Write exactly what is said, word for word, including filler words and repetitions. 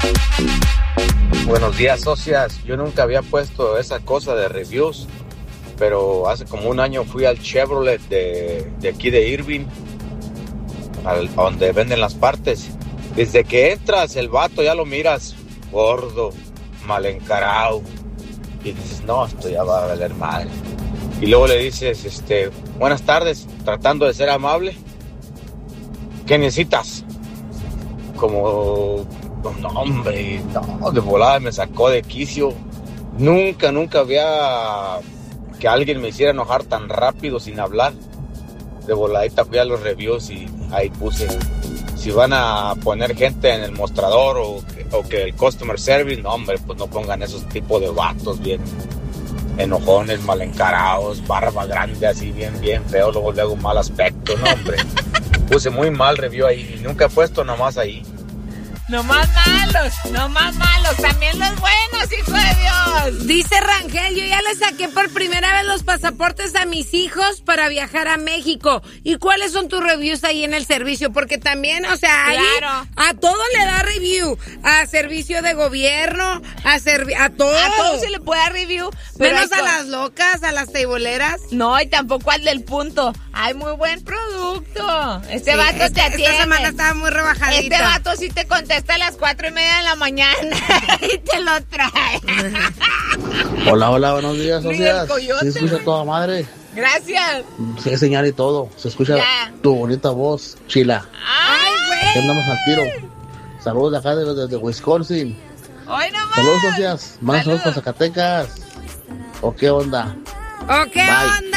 Buenos días, socias. Yo nunca había puesto esa cosa de reviews, pero hace como un año fui al Chevrolet de, de aquí de Irving, al, donde venden las partes. Desde que entras, el vato ya lo miras gordo, mal encarado, y dices, no, esto ya va a valer madre. Y luego le dices, este, buenas tardes, tratando de ser amable. ¿Qué necesitas? Como, no, hombre, no, de volada me sacó de quicio. Nunca, nunca había que alguien me hiciera enojar tan rápido sin hablar. De voladita fui a los reviews y ahí puse, si van a poner gente en el mostrador o que, o que el customer service, no, hombre, pues no pongan esos tipos de vatos bien enojones, mal encarados, barba grande, así bien, bien feo, luego le hago un mal aspecto, no, hombre. Puse muy mal review ahí y nunca he puesto nomás ahí. No más malos, no más malos, también los buenos, hijo de Dios. Dice Rangel, yo ya le saqué por primera vez los pasaportes a mis hijos para viajar a México. ¿Y cuáles son tus reviews ahí en el servicio? Porque también, o sea, ahí claro, a todo le da review. A servicio de gobierno, a servi- a todo. A todo se le puede dar review. Pero menos a con... las locas, a las teiboleras. No, y tampoco al del punto. Hay muy buen producto. Este Sí, vato este, te atiende. Esta semana estaba muy rebajadita. Este vato sí te contesta a las cuatro y media de la mañana y te lo trae. Hola, hola, buenos días, Ni socias. el coyote, Se escucha toda madre. Gracias. Se señal y todo. Se escucha Ya. tu bonita voz, Chila. Ay, güey. Que andamos al tiro. Saludos de acá desde de, de Wisconsin. Hoy nomás. Saludos, socias. Más saludos para Zacatecas. ¿O qué onda? ¿O qué Bye. onda?